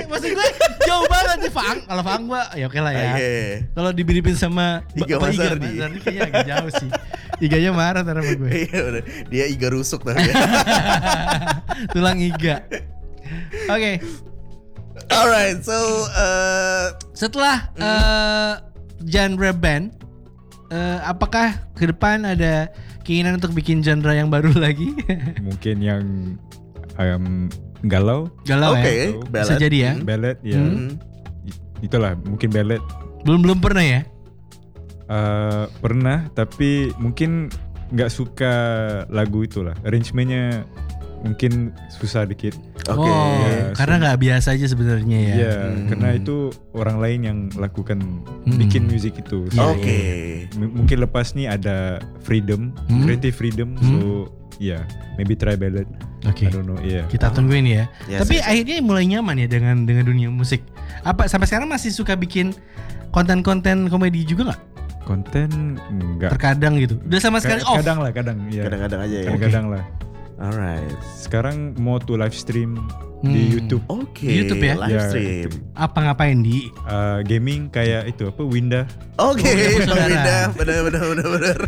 maksud gue jauh banget nih Fang. Kalau Fang gue ya oke lah ya. Kalau dibiripin sama Iga Masardi kayaknya agak jauh sih. Iganya marah ntar sama gue. Iya udah. Dia iga rusuk tapi. Tulang iga. Oke. Alright, so setelah genre band, apakah ke depan ada keinginan untuk bikin genre yang baru lagi? Mungkin yang galau okay, ya. Bisa jadi ya. Ballad ya. Itulah mungkin ballad. Belum pernah ya? Pernah tapi mungkin nggak suka lagu itulah. Arrangementnya mungkin susah dikit. Oke. Karena nggak biasa aja sebenarnya ya. Iya, karena itu orang lain yang lakukan bikin musik itu. So, mungkin lepas nih ada freedom, creative freedom. So maybe try ballad. Oke. I don't know. Kita tungguin ya. Yes, Tapi akhirnya mulai nyaman ya dengan dunia musik. Apa sampai sekarang masih suka bikin konten-konten komedi juga nggak? Konten enggak. Terkadang gitu. Udah sama sekali off. Kadang lah. Kadang-kadang aja ya. Kadang-kadang lah. Alright. Sekarang mau tuh live stream di YouTube. YouTube ya? Live stream. Apa ngapain di? Gaming kayak itu apa Winda. Bang Winda, benar.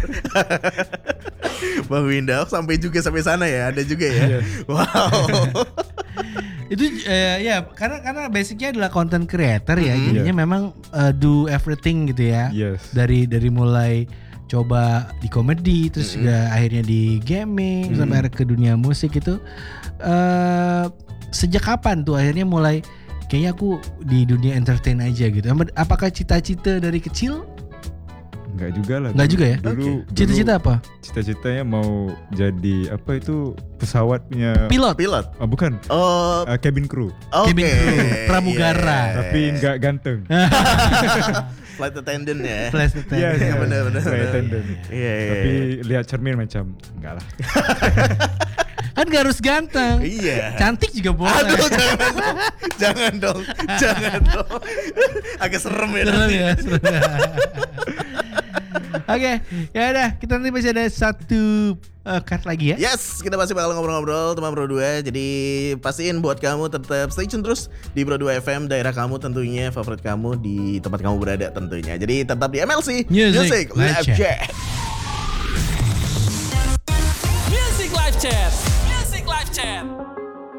Bang Winda sampai sana ya, ada juga ya. Wow. Itu ya karena basicnya adalah content creator ya. Jadinya memang do everything gitu ya. Yes. Dari mulai coba di komedi, terus juga akhirnya di gaming, sampai ke dunia musik itu. Sejak kapan tuh akhirnya mulai kayaknya aku di dunia entertain aja gitu? Apakah cita-cita dari kecil? Enggak juga lah. Enggak juga ya? Dulu cita-cita apa? Cita-citanya mau jadi apa itu pesawat punya Pilot. Bukan. Cabin crew. Cabin crew, pramugara. Tapi enggak ganteng. Flight attendant ya. Iya, benar. Flight attendant. Iya. Tapi lihat cermin macam enggak lah. Kan gak harus ganteng. Iya. Cantik juga boleh. Aduh, jangan dong. Agak serem ya. Serem. Oke, ya udah, kita nanti masih ada satu cut lagi ya. Yes, kita masih bakal ngobrol-ngobrol teman Bro 2. Jadi pastiin buat kamu tetap stay tune terus di Bro 2 FM, daerah kamu tentunya, favorit kamu di tempat kamu berada tentunya. Jadi tetap di MLC Music Live Chat. Music Live Chat.